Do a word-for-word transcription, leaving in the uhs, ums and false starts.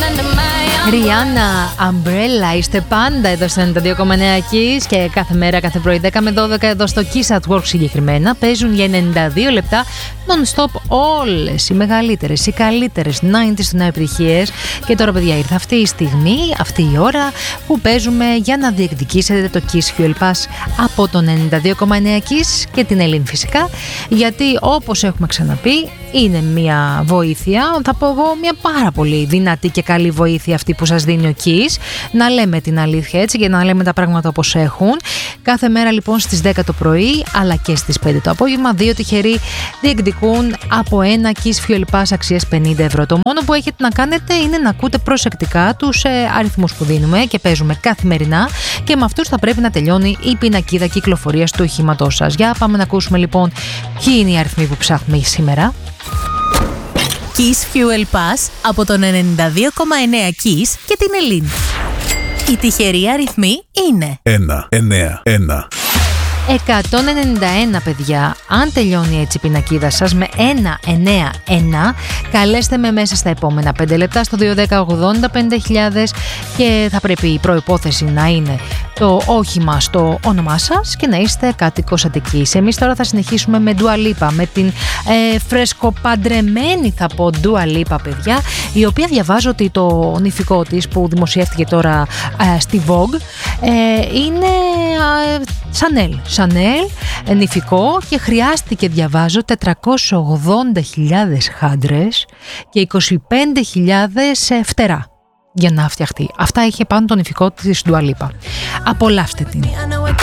Ριάννα, Umbrella, είστε πάντα εδώ στο ενενήντα δύο κόμμα εννέα Kiss και κάθε μέρα, κάθε πρωί δέκα με δώδεκα εδώ στο Kiss at Work συγκεκριμένα παίζουν για ενενήντα δύο λεπτά non-stop όλες οι μεγαλύτερες, οι καλύτερες ενενήντα των επιτυχίες. Και τώρα, παιδιά, ήρθε αυτή η στιγμή, αυτή η ώρα που παίζουμε για να διεκδικήσετε το Kiss Fuel Pass από τον ενενήντα δύο κόμμα εννέα Kiss και την Ελλήν φυσικά, γιατί όπως έχουμε ξαναπεί είναι μια βοήθεια, θα πω εγώ μια πάρα πολύ δυνατή και καλή βοήθεια αυτή που σας δίνει ο Kiss, να λέμε την αλήθεια έτσι και να λέμε τα πράγματα όπως έχουν. Κάθε μέρα λοιπόν στις δέκα το πρωί αλλά και στις πέντε το απόγευμα δύο τυχεροί διεκδικούν από ένα Kiss Fuel Pass αξίας πενήντα ευρώ. Το μόνο που έχετε να κάνετε είναι να ακούτε προσεκτικά τους ε, αριθμούς που δίνουμε και παίζουμε καθημερινά και με αυτούς θα πρέπει να τελειώνει η πινακίδα κυκλοφορίας του οχήματός σας. Για πάμε να ακούσουμε λοιπόν ποιοι είναι οι αριθμοί που ψάχνουμε σήμερα. Kiss Fuel Pass από τον ενενήντα δύο κόμμα εννέα Kiss και την Ελλήν. Οι τυχεροί αριθμοί είναι ένα εννέα ένα. εκατόν ενενήντα ένα, παιδιά. Αν τελειώνει έτσι η πινακίδα σας με ένα εννέα ένα, καλέστε με μέσα στα επόμενα πέντε λεπτά στο δύο ένα μηδέν ογδόντα πέντε χιλιάδες και θα πρέπει η προϋπόθεση να είναι το όχημα στο όνομά σας και να είστε κάτοικος Αττικής. Εμείς τώρα θα συνεχίσουμε με Dua Lipa, με την ε, φρεσκοπαντρεμένη θα πω Dua Lipa, παιδιά, η οποία διαβάζω ότι το νηφικό της που δημοσιεύτηκε τώρα ε, στη Vogue ε, είναι ε, Chanel. Chanel, νηφικό, και χρειάστηκε, διαβάζω, τετρακόσιες ογδόντα χιλιάδες χάντρες και είκοσι πέντε χιλιάδες φτερά για να φτιαχτεί. Αυτά είχε πάνω το νηφικό της Dua Lipa. Απολαύστε την.